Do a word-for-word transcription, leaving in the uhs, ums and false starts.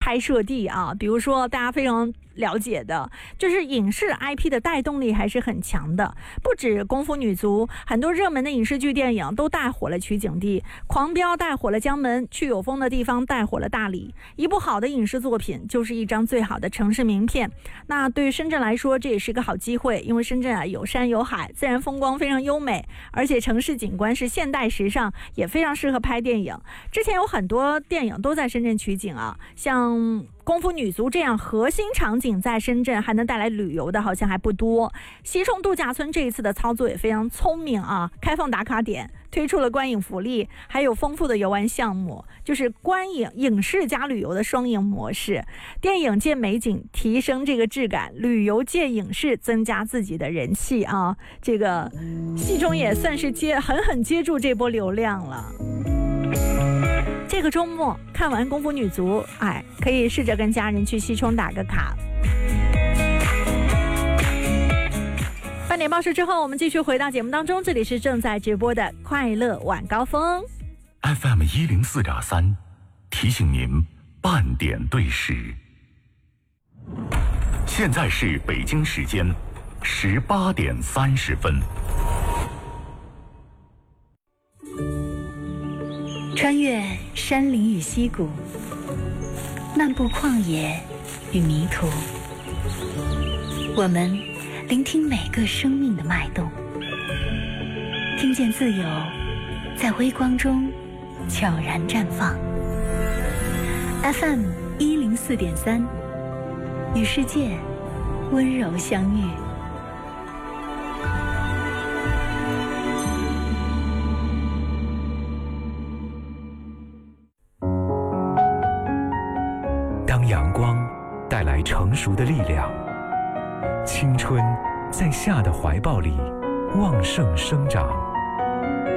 拍摄地啊，比如说大家非常了解的，就是影视 I P 的带动力还是很强的。不止功夫女足，很多热门的影视剧、电影都带火了取景地。狂飙带火了江门，去有风的地方带火了大理。一部好的影视作品就是一张最好的城市名片。那对于深圳来说，这也是个好机会，因为深圳啊有山有海，自然风光非常优美，而且城市景观是现代时尚，也非常适合拍电影。之前有很多电影都在深圳取景啊，像功夫女足这样核心场景在深圳还能带来旅游的好像还不多。西冲度假村这一次的操作也非常聪明啊，开放打卡点，推出了观影福利，还有丰富的游玩项目，就是观影影视加旅游的双赢模式。电影借美景提升这个质感，旅游借影视增加自己的人气啊。这个西冲也算是接狠狠接住这波流量了。这个周末看完功夫女足，哎，可以试着跟家人去西冲打个卡。半点报时之后，我们继续回到节目当中，这里是正在直播的快乐晚高峰 F M 一零四点三，提醒您半点对时。现在是北京时间十八点三十分。 穿越山林与溪谷，漫步旷野与迷途，我们聆听每个生命的脉动，听见自由在微光中悄然绽放。 F M 一零四点三，与世界温柔相遇。 当阳光带来成熟的力量，青春在夏的怀抱里旺盛生长。